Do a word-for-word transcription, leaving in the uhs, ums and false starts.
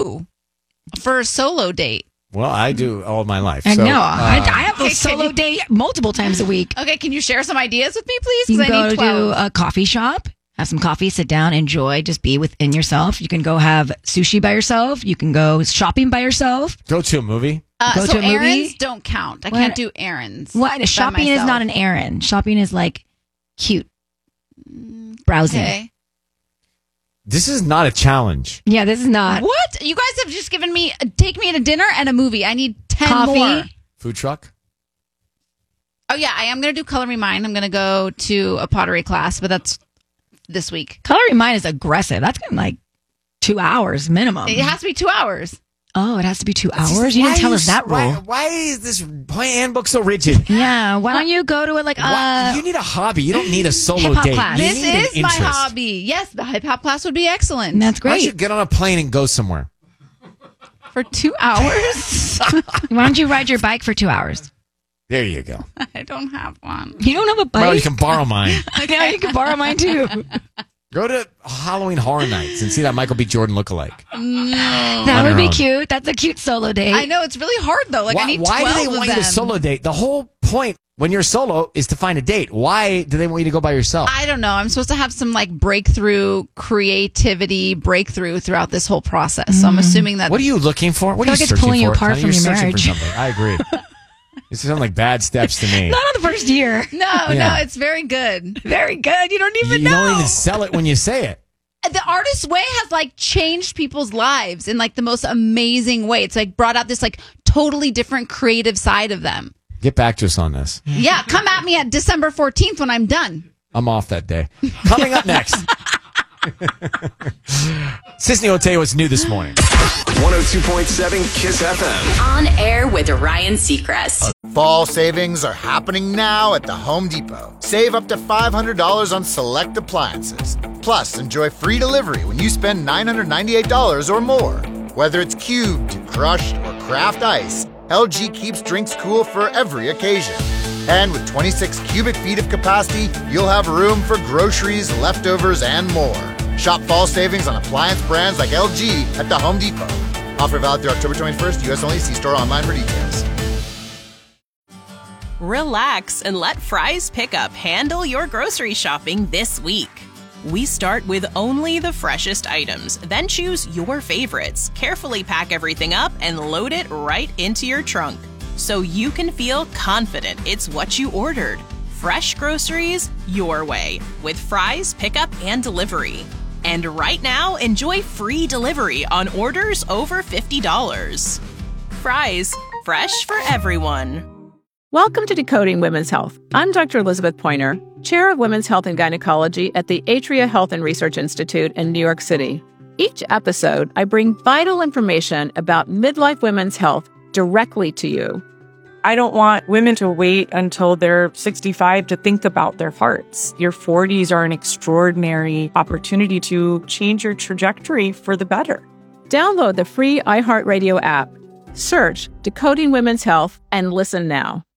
do for a solo date? Well, I do all my life. I so, know. Uh, I, I have a okay, solo you, date multiple times a week. Okay, can you share some ideas with me, please? You can I go need twelve. to a coffee shop, have some coffee, sit down, enjoy, just be within yourself. You can go have sushi by yourself. You can go shopping by yourself. Go to a movie. Uh, Go so to a movie? errands don't count. I What? can't do errands. What? by Shopping is myself. not an errand. Shopping is like cute browsing. Okay. This is not a challenge. Yeah, this is not. What? You guys have just given me, take me to dinner and a movie. I need ten Coffee? more. Food truck. Oh, yeah, I am going to do Color Me Mine. I'm going to go to a pottery class, but that's this week. Coloring mine is aggressive. That's going to like two hours minimum. It has to be two hours. Oh, it has to be two hours? You Why didn't tell you us that Why, rule. why is this why handbook so rigid? Yeah, why don't you go to it like, Why- uh, you need a hobby. You don't need a solo hip-hop date. class. You This need an is my interest. hobby. Yes, the hip hop class would be excellent. that's Why don't you great. get on a plane and go somewhere? For two hours? Why don't you ride your bike for two hours? There you go. I don't have one. You don't have a bike? Well, you can borrow mine. Yeah, you can borrow mine too. Go to Halloween Horror Nights and see that Michael B. Jordan lookalike. That On would your be own. cute. That's a cute solo date. I know, it's really hard, though. Like, why I need why twelve do they of want you them. to solo date? The whole point when you're solo is to find a date. Why do they want you to go by yourself? I don't know. I'm supposed to have some, like, breakthrough, creativity breakthrough throughout this whole process. So I'm assuming that... What are you looking for? What I are feel you like it's searching pulling you for? apart Honey? from You're your searching marriage. for something. I agree. This sounds like bad steps to me. Not on the first year. No, Yeah. no, it's very good. Very good. You don't even you know. don't even sell it when you say it. The Artist's Way has, like, changed people's lives in, like, the most amazing way. It's, like, brought out this, like, totally different creative side of them. Get back to us on this. Yeah, come at me at December fourteenth when I'm done. I'm off that day. Coming up next. Sisney will tell you what's new this morning. one oh two point seven Kiss F M. On air with Ryan Seacrest. Fall savings are happening now at the Home Depot. Save up to five hundred dollars on select appliances. Plus, enjoy free delivery when you spend nine hundred ninety-eight dollars or more. Whether it's cubed, crushed, or craft ice, L G keeps drinks cool for every occasion. And with twenty-six cubic feet of capacity, you'll have room for groceries, leftovers, and more. Shop fall savings on appliance brands like L G at the Home Depot. Offer valid through October twenty-first, U S only. See store online for details. Relax and let Fry's Pickup handle your grocery shopping this week. We start with only the freshest items, then choose your favorites, carefully pack everything up, and load it right into your trunk, so you can feel confident it's what you ordered. Fresh groceries your way with Fry's Pickup and Delivery. And right now, enjoy free delivery on orders over fifty dollars. Fry's, fresh for everyone. Welcome to Decoding Women's Health. I'm Doctor Elizabeth Pointer, Chair of Women's Health and Gynecology at the Atria Health and Research Institute in New York City. Each episode, I bring vital information about midlife women's health directly to you. I don't want women to wait until they're sixty-five to think about their hearts. Your forties are an extraordinary opportunity to change your trajectory for the better. Download the free iHeartRadio app, search Decoding Women's Health, and listen now.